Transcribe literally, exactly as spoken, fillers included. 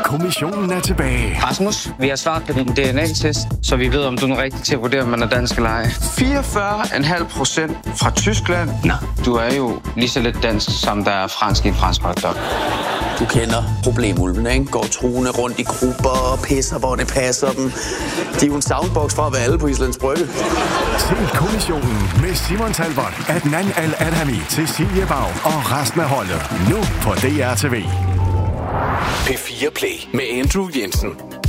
kommissionen er tilbage. Rasmus, vi har svaret på din D N A-test, så vi ved, om du er rigtig til at vurdere, om man er dansk eller ej. fireogfyrre komma fem procent fra Tyskland. Nå, du er jo lige så lidt dansk, som der er fransk i en fransk hotdog. Du kender problemulvene, ikke? Går truende rundt i grupper og pisser, hvor det passer dem. De er jo en soundbox fra at være alle på Islands Brygge. Se kommissionen med Simon Talbot, Adnan Al-Adhami, Cecilie Bag og resten af holdet. Nu på D R T V. P fire Play med Andrew Jensen.